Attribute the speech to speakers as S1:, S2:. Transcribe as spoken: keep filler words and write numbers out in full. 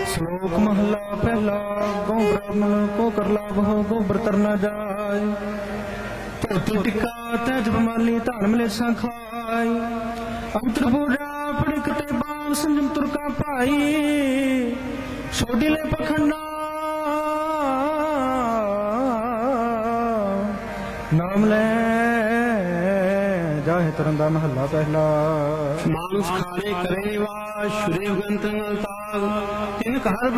S1: ਸ਼ਲੋਕ ਮਹਲਾ ਪਹਿਲਾ। ਗੋ ਬ੍ਰਾਹਮਣ ਕੋ ਕਰ ਲਾਭ ਹੋ, ਗੋਬਰ ਤਰਨਾ ਜਾਏ। ਧੋਤੀ ਟਿੱਕਾ ਤੈ ਜਪ ਮਾਲੀ, ਧਾਨ ਮਲੇਛਾਂ ਖਾਈ। ਅੰਤਰ ਪੂਜਾ ਪੜਿਕ ਤੇ ਬਾਲ, ਸੰਜਮ ਤੁਰਕਾ ਭਾਈ। ਛੋਡੀ ਲੈ ਪਖੰਡਾ ਨਾਮ ਲੈ ਜਾਹੇ ਤਰਨ ਦਾ ਮਹੱਲਾ ਪਹਿਲਾ।
S2: ਮਾਨੁਸ ਖਾਣੇ ਕਰੇ ਵਾਸ, ਸ਼ੁਰੇ ਗੰਤ ਨਲ ਤਾਗ। ਤਿਨ ਘਰ